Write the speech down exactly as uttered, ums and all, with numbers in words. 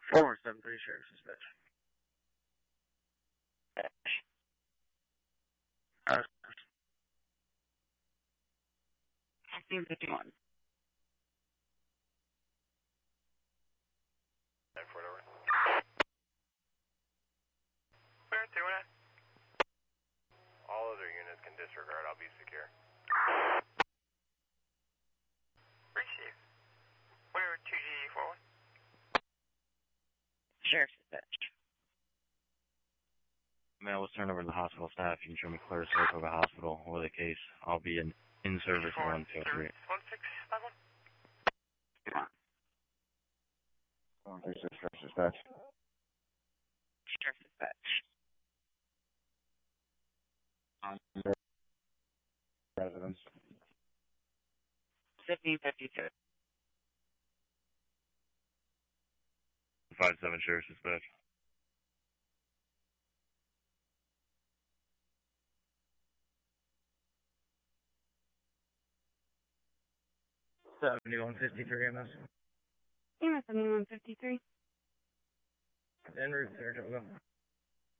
four seven three, Sheriff Dispatch. Uh, fifteen fifty-one. Fort over. Clear, two and all other units can disregard, I'll be secure. Receive. Clear, two G forward. Sheriff Dispatch. Man, let's turn over to the hospital staff. You can show me clear Saratoga Hospital or the case. I'll be in, in service at one two three. one six five one. one three six, Sheriff Dispatch. Sheriff Dispatch. On residence. fifteen fifty-two. five seven, Sheriff Dispatch. seventy-one fifty-three, M S. Yeah, seventy-one fifty-three. En route, Saratoga.